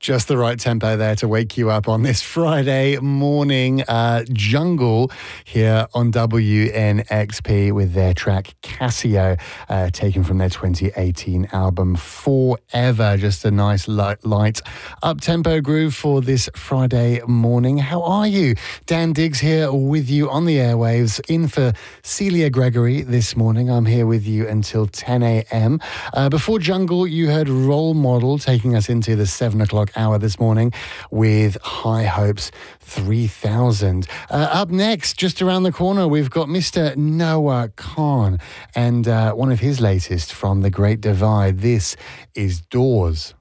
Just the right tempo there to wake you up on this Friday morning. Jungle here on WNXP with their track Casio, taken from their 2018 album Forever. Just a nice light up-tempo groove for this Friday morning. How are you? Dan Diggs here with you on the airwaves, in for Celia Gregory this morning. I'm here with you until 10 a.m. Before Jungle, you heard Role Model taking us into the 7 o'clock hour this morning with High Hopes 3000. Up next, just around the corner, we've got Mr. Noah Kahan and one of his latest from The Great Divide. This is Doors.